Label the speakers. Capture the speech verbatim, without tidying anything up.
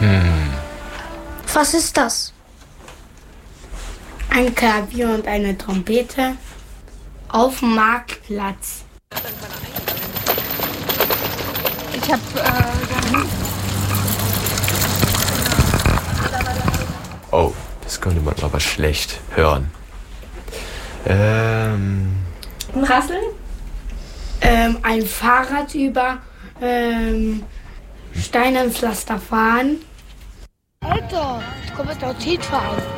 Speaker 1: Hm.
Speaker 2: Was ist das?
Speaker 3: Ein Klavier und eine Trompete auf dem Marktplatz.
Speaker 4: Ich hab äh,
Speaker 1: Oh, das konnte man aber schlecht hören. Ähm.
Speaker 2: Ein Rasseln?
Speaker 3: Ähm, ein Fahrrad über ähm, Stein und Pflaster fahren.
Speaker 2: Alter, ich komme mit der T fahren.